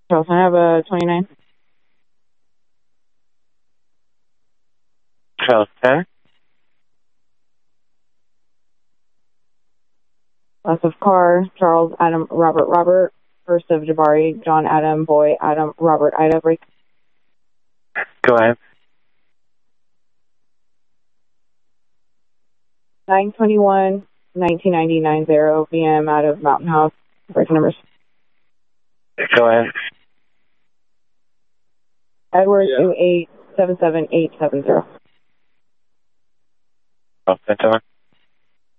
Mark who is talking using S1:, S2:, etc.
S1: Charles, I have a 29.
S2: Charles 10.
S1: Last of Carr, Charles, Adam, Robert, Robert. First of Jabari, John, Adam, Boy, Adam, Robert, Ida, break.
S2: Go ahead.
S1: 921, 1990, VM out of Mountain House. Break numbers.
S2: Go ahead.
S1: Edward 2877870.
S2: Oh, that's on.